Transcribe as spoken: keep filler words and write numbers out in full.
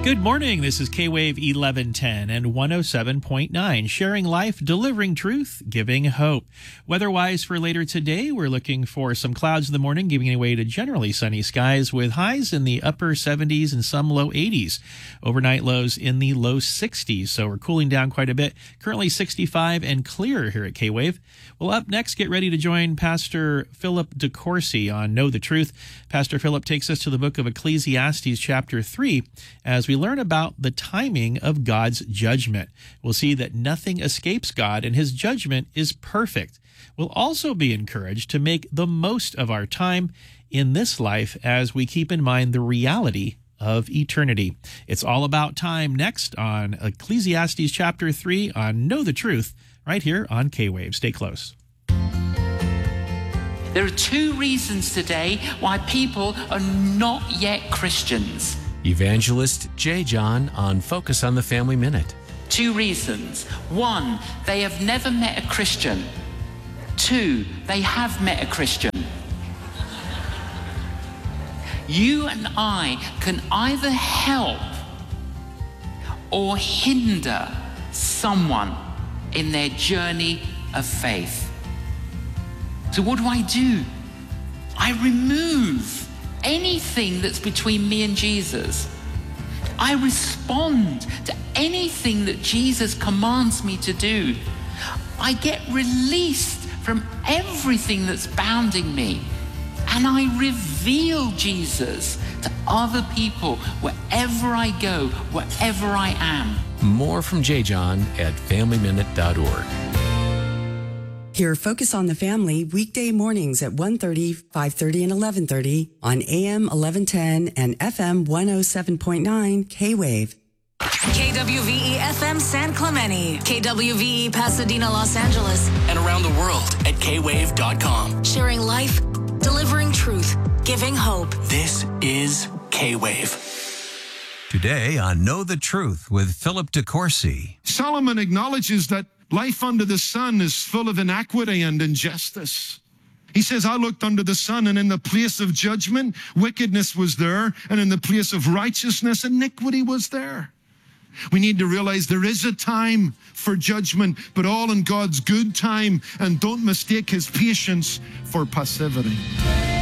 Good morning. This is K-Wave eleven ten and one oh seven point nine, sharing life, delivering truth, giving hope. Weather-wise for later today, we're looking for some clouds in the morning, giving way to generally sunny skies with highs in the upper seventies and some low eighties. Overnight lows in the low sixties, so we're cooling down quite a bit. Currently sixty-five and clear here at K-Wave. Well, up next, get ready to join Pastor Philip DeCourcy on Know the Truth. Pastor Philip takes us to the book of Ecclesiastes chapter three as we learn about the timing of God's judgment. We'll see that nothing escapes God and his judgment is perfect. We'll also be encouraged to make the most of our time in this life as we keep in mind the reality of eternity. It's all about time next on Ecclesiastes chapter three on Know the Truth, right here on K-Wave. Stay close. There are two reasons today why people are not yet Christians. Evangelist J. John on Focus on the Family Minute. Two reasons. One, they have never met a Christian. Two, they have met a Christian. You and I can either help or hinder someone in their journey of faith. So what do I do? I remove anything that's between me and Jesus. I respond to anything that Jesus commands me to do. I get released from everything that's bounding me, and I reveal Jesus to other people wherever I go, wherever I am. More from J. John at family minute dot org. Hear Focus on the Family weekday mornings at one thirty, five thirty, and eleven thirty on A M eleven ten and F M one oh seven point nine K-Wave. K W V E F M San Clemente, K W V E Pasadena, Los Angeles, and around the world at K wave dot com. Sharing life, delivering truth, giving hope. This is K-Wave. Today on Know the Truth with Philip DeCourcy. Solomon acknowledges that life under the sun is full of inequity and injustice. He says, I looked under the sun, and in the place of judgment, wickedness was there, and in the place of righteousness, iniquity was there. We need to realize there is a time for judgment, but all in God's good time, and don't mistake his patience for passivity.